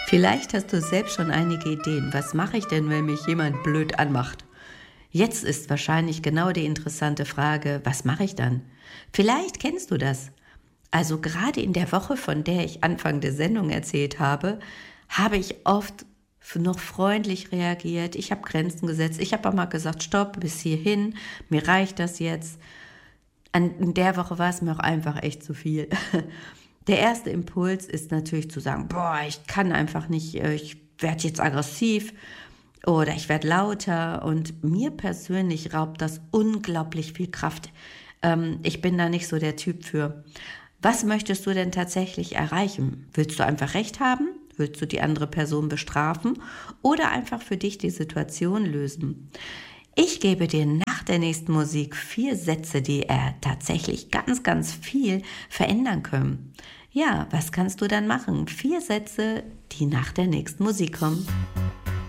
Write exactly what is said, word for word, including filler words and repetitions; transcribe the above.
Vielleicht hast du selbst schon einige Ideen. Was mache ich denn, wenn mich jemand blöd anmacht? Jetzt ist wahrscheinlich genau die interessante Frage, was mache ich dann? Vielleicht kennst du das. Also gerade in der Woche, von der ich Anfang der Sendung erzählt habe, habe ich oft noch freundlich reagiert. Ich habe Grenzen gesetzt. Ich habe auch mal gesagt, stopp, bis hierhin, mir reicht das jetzt. An, in der Woche war es mir auch einfach echt zu viel. Der erste Impuls ist natürlich zu sagen, boah, ich kann einfach nicht, äh, ich werde jetzt aggressiv oder ich werde lauter, und mir persönlich raubt das unglaublich viel Kraft. Ähm, ich bin da nicht so der Typ für. Was möchtest du denn tatsächlich erreichen? Willst du einfach Recht haben? Willst du die andere Person bestrafen oder einfach für dich die Situation lösen? Ich gebe dir nach der nächsten Musik vier Sätze, die er tatsächlich ganz, ganz viel verändern können. Ja, was kannst du dann machen? Vier Sätze, die nach der nächsten Musik kommen.